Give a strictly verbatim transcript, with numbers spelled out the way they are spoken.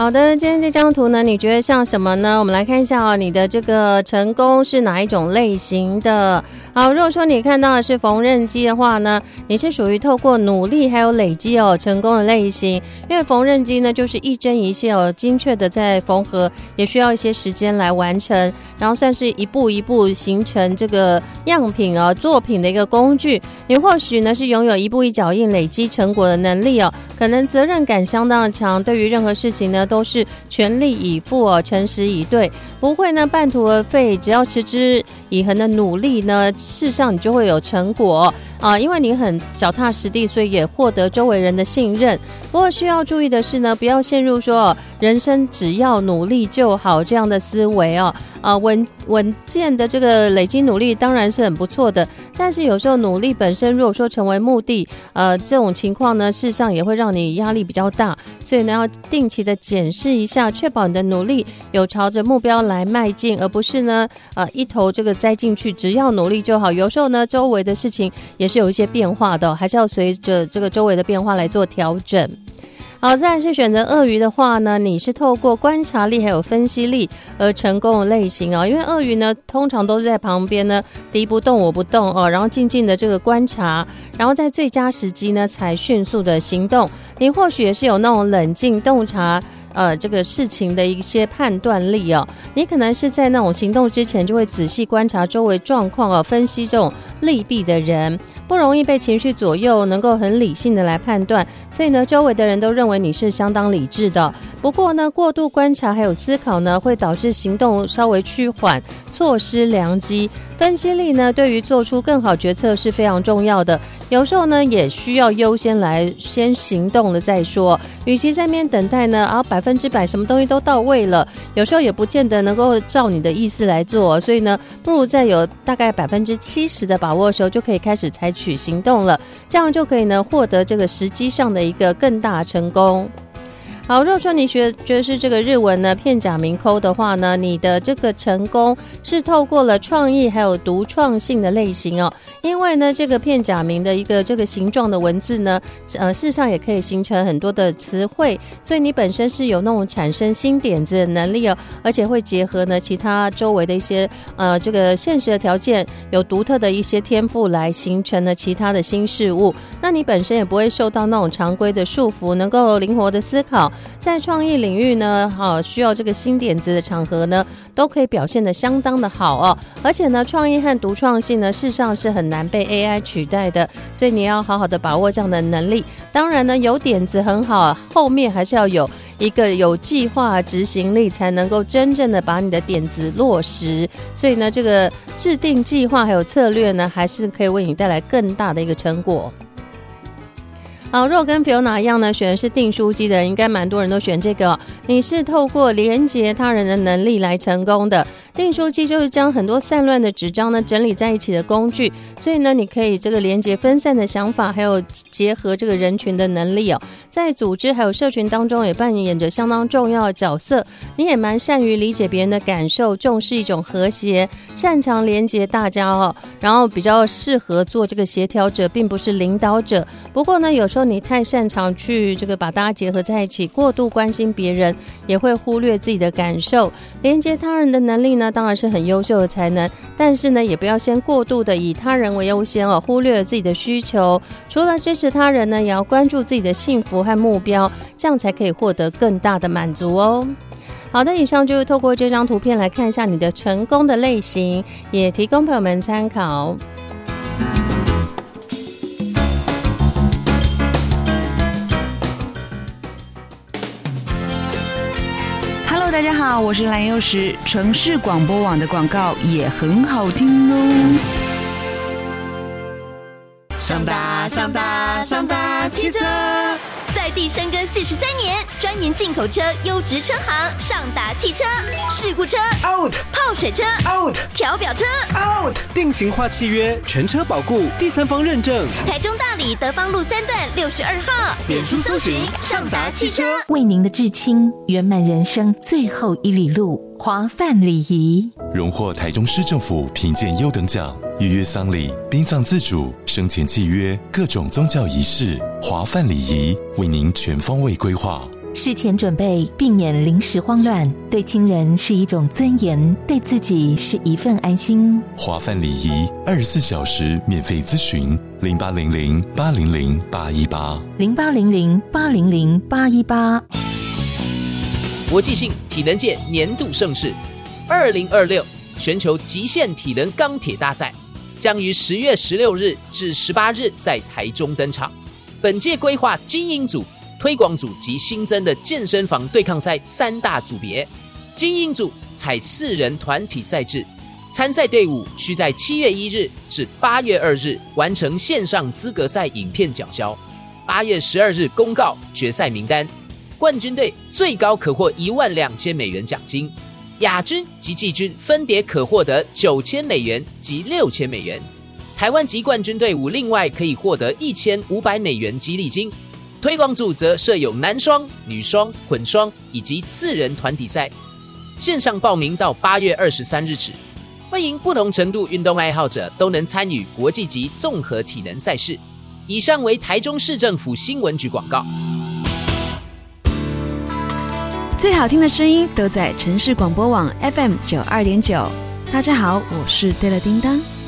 好的，今天这张图呢，你觉得像什么呢？我们来看一下哦，你的这个成功是哪一种类型的？好，如果说你看到的是缝纫机的话呢，你是属于透过努力还有累积哦成功的类型，因为缝纫机呢就是一针一线哦，精确的在缝合，也需要一些时间来完成，然后算是一步一步形成这个样品哦作品的一个工具。你或许呢是拥有一步一脚印累积成果的能力哦，可能责任感相当的强，对于任何事情呢都是全力以赴哦，诚实以对，不会呢半途而废，只要持之以恒的努力呢，事实上你就会有成果啊、呃，因为你很脚踏实地，所以也获得周围人的信任。不过需要注意的是呢，不要陷入说人生只要努力就好这样的思维哦。啊、呃，稳稳健的这个累积努力当然是很不错的，但是有时候努力本身如果说成为目的，呃，这种情况呢，事实上也会让你压力比较大，所以呢，要定期的检视一下，确保你的努力有朝着目标来迈进，而不是呢，呃，一头这个栽进去，只要努力就好。有时候呢，周围的事情也是有一些变化的，还是要随着这个周围的变化来做调整。好，再来是选择鳄鱼的话呢，你是透过观察力还有分析力而成功的类型哦。因为鳄鱼呢，通常都是在旁边呢，敌不动我不动哦，然后静静的这个观察，然后在最佳时机呢，才迅速的行动。你或许也是有那种冷静洞察呃，这个事情的一些判断力哦，你可能是在那种行动之前就会仔细观察周围状况哦，分析这种利弊的人，不容易被情绪左右，能够很理性的来判断，所以呢，周围的人都认为你是相当理智的。不过呢，过度观察还有思考呢，会导致行动稍微趋缓，错失良机。分析力呢，对于做出更好决策是非常重要的。有时候呢，也需要优先来先行动了再说。与其在那边等待呢，啊，百分之百什么东西都到位了，有时候也不见得能够照你的意思来做。所以呢，不如在有大概百分之七十的把握的时候，就可以开始采取行动了，这样就可以呢获得这个时机上的一个更大成功。好，如果说你学觉得是这个日文呢片假名抠的话呢，你的这个成功是透过了创意还有独创性的类型哦。因为呢这个片假名的一个这个形状的文字呢，呃事实上也可以形成很多的词汇，所以你本身是有那种产生新点子的能力哦，而且会结合呢其他周围的一些呃这个现实的条件，有独特的一些天赋来形成了其他的新事物。那你本身也不会受到那种常规的束缚，能够灵活的思考。在创意领域呢，好、哦、需要这个新点子的场合呢，都可以表现得相当的好哦。而且呢，创意和独创性呢，事实上是很难被 A I 取代的，所以你要好好的把握这样的能力。当然呢，有点子很好，后面还是要有一个有计划执行力，才能够真正的把你的点子落实。所以呢，这个制定计划还有策略呢，还是可以为你带来更大的一个成果。好，如果跟 Fiona 一样呢，选的是订书机的人，应该蛮多人都选这个、哦。你是透过连结他人的能力来成功的。订书机就是将很多散乱的纸张呢整理在一起的工具，所以呢，你可以这个连结分散的想法，还有结合这个人群的能力哦，在组织还有社群当中也扮演着相当重要的角色。你也蛮善于理解别人的感受，重视一种和谐，擅长连结大家哦，然后比较适合做这个协调者，并不是领导者。不过呢，有时候你太擅长去这个把大家结合在一起，过度关心别人，也会忽略自己的感受。连接他人的能力呢，当然是很优秀的才能，但是呢，也不要先过度的以他人为优先哦，忽略了自己的需求。除了支持他人呢，也要关注自己的幸福和目标，这样才可以获得更大的满足哦。好的，以上就是透过这张图片来看一下你的成功的类型，也提供朋友们参考。 大家好，我是蓝幼时。城市广播网的广告也很好听哦。 上达上达上达汽车， 在地深耕四十三年，专研进口车优质车行，上达汽车。事故车 out， 泡水车 out， 调表车 out， 定型化契约，全车保固，第三方认证。 台中大里德芳路三段六十二号， 脸书搜寻上达汽车， 为您的至亲圆满人生最后一里路，华范礼仪荣获台中市政府评鉴优等奖，预约丧礼、殡葬自主、生前契约、各种宗教仪式，华范礼仪为您全方位规划。 事前准备，避免临时慌乱，对亲人是一种尊严，对自己是一份安心。 华梵礼仪二十四小时免费咨询，零八零零八零零八一八， 零八零零八零零八一八。 国际性体能界年度盛事，二零二六全球极限体能钢铁大赛将于十月十六日至十八日在台中登场。本届规划精英组、推广组及新增的健身房对抗赛三大组别。精英组采四人团体赛制，参赛队伍需在七月一日至八月二日完成线上资格赛影片缴交，八月十二日公告决赛名单。冠军队最高可获一万两千美元奖金，亚军及季军分别可获得九千美元及六千美元。台湾籍冠军队伍另外可以获得一千五百美元激励金。推广组则设有男双、女双、混双以及四人团体赛。线上报名到八月二十三日止，欢迎不同程度运动爱好者都能参与国际级综合体能赛事。以上为台中市政府新闻局广告。 最好听的声音都在城市广播网 F M 九二点九。大家好，我是对了叮当。